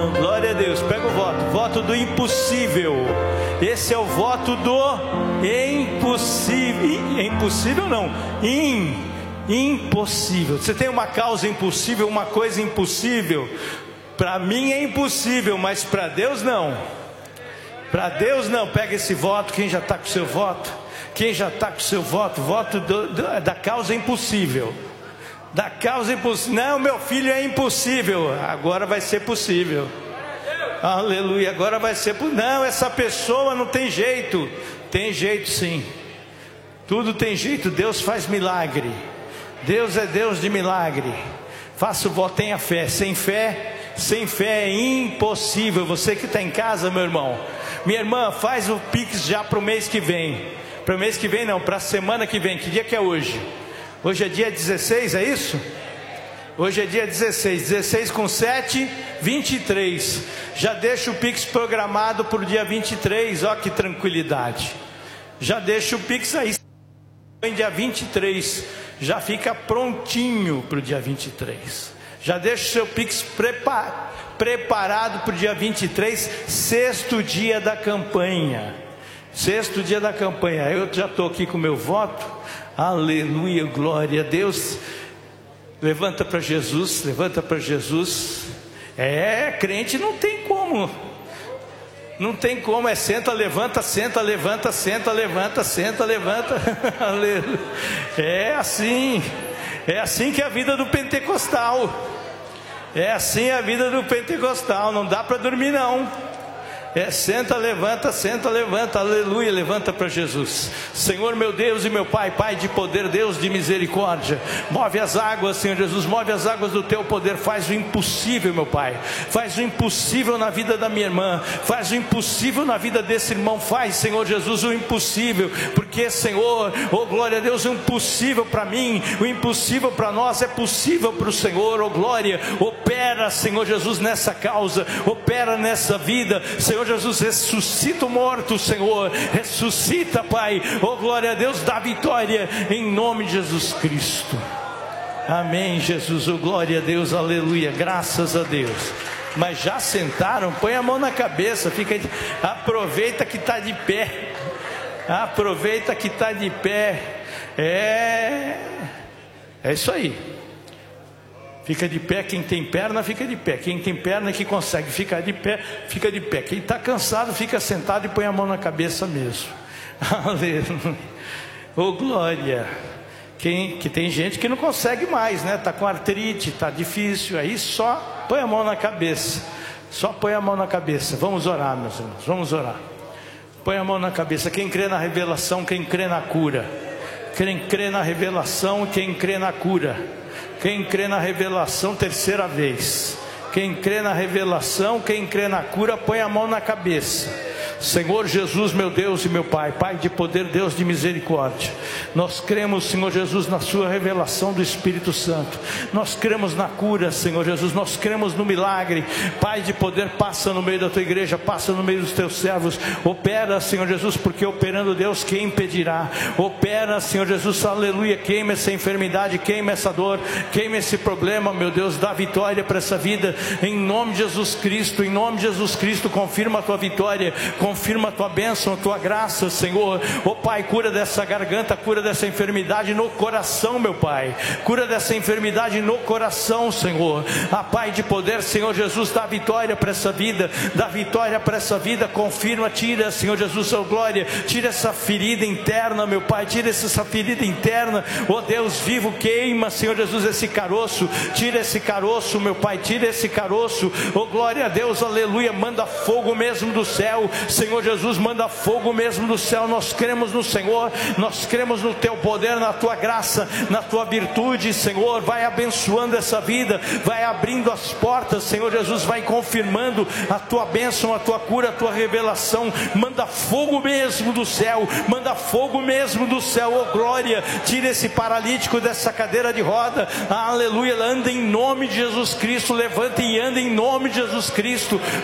Glória a Deus. Pega o voto. Voto do impossível. Esse é o voto do impossível. Impossível não. Impossível. Você tem uma causa impossível, uma coisa impossível. Para mim é impossível, mas para Deus não. Para Deus não. Pega esse voto. Quem já está com o seu voto? Quem já está com o seu voto? Voto da causa impossível. Da causa impossível. Não, meu filho é impossível. Agora vai ser possível. Aleluia. Agora vai ser possível. Não, essa pessoa não tem jeito. Tem jeito sim. Tudo tem jeito. Deus faz milagre. Deus é Deus de milagre. Faça o voto, tenha fé. Sem fé é impossível. Você que está em casa, meu irmão, minha irmã, faz o Pix já para o mês que vem. Para o mês que vem não, para a semana que vem. Que dia que é hoje? Hoje é dia 16, é isso? Hoje é dia 16, 16 com 7, 23. Já deixa o Pix programado para o dia 23, ó que tranquilidade. Já deixa o Pix aí, dia 23, já fica prontinho para o dia 23. Já deixa o seu Pix preparado para o dia 23, sexto dia da campanha. Sexto dia da campanha. Eu já estou aqui com o meu voto. Aleluia, glória a Deus. Levanta para Jesus, levanta para Jesus. Crente não tem como. Não tem como, senta, levanta, senta, levanta, senta, levanta, senta, levanta. Aleluia. É assim que é a vida do pentecostal. É assim a vida do pentecostal. Não dá para dormir não. Senta, levanta, aleluia, levanta para Jesus. Senhor meu Deus e meu Pai, Pai de poder, Deus de misericórdia, move as águas, Senhor Jesus, move as águas do teu poder, faz o impossível, meu Pai, faz o impossível na vida da minha irmã, faz o impossível na vida desse irmão, faz, Senhor Jesus, o impossível, porque, Senhor, oh glória a Deus, o impossível para mim, o impossível para nós é possível para o Senhor, oh glória, opera, Senhor Jesus, nessa causa, opera nessa vida, Senhor Jesus, ressuscita o morto, Senhor, ressuscita, Pai, oh glória a Deus, dá vitória, em nome de Jesus Cristo, amém, Jesus, oh glória a Deus, aleluia, graças a Deus. Mas já sentaram? Põe a mão na cabeça, aproveita que está de pé, aproveita que está de pé, é isso aí. Fica de pé, quem tem perna fica de pé, quem tem perna que consegue ficar de pé, fica de pé, quem está cansado fica sentado e põe a mão na cabeça mesmo. Aleluia, oh glória. Que tem gente que não consegue mais, né? Está com artrite, está difícil, aí só põe a mão na cabeça, só põe a mão na cabeça. Vamos orar, meus irmãos, vamos orar. Põe a mão na cabeça, quem crê na revelação, quem crê na cura, quem crê na revelação, quem crê na cura, quem crê na revelação, terceira vez, quem crê na revelação, quem crê na cura, põe a mão na cabeça. Senhor Jesus, meu Deus e meu Pai, Pai de poder, Deus de misericórdia, nós cremos, Senhor Jesus, na sua revelação do Espírito Santo, nós cremos na cura, Senhor Jesus, nós cremos no milagre. Pai de poder, passa no meio da tua igreja, passa no meio dos teus servos, opera, Senhor Jesus, porque operando, Deus, quem impedirá? Opera, Senhor Jesus, aleluia, queima essa enfermidade, queima essa dor, queima esse problema, meu Deus, dá vitória para essa vida, em nome de Jesus Cristo, em nome de Jesus Cristo, confirma a tua vitória, confirma a tua bênção, a tua graça, Senhor. Oh Pai, cura dessa garganta, cura dessa enfermidade no coração, meu Pai, cura dessa enfermidade no coração, Senhor. Ah, Pai de poder, Senhor Jesus, dá vitória para essa vida, dá vitória para essa vida, confirma, tira, Senhor Jesus, sua glória, tira essa ferida interna, meu Pai, tira essa ferida interna, oh Deus vivo, queima, Senhor Jesus, esse caroço, tira esse caroço, meu Pai, tira esse caroço, oh glória a Deus, aleluia, manda fogo mesmo do céu, Senhor Jesus, manda fogo mesmo do céu. Nós cremos no Senhor, nós cremos no teu poder, na tua graça, na tua virtude, Senhor. Vai abençoando essa vida, vai abrindo as portas, Senhor Jesus, vai confirmando a tua bênção, a tua cura, a tua revelação. Manda fogo mesmo do céu, manda fogo mesmo do céu, oh glória, tira esse paralítico dessa cadeira de roda, aleluia, anda em nome de Jesus Cristo, levanta e anda em nome de Jesus Cristo.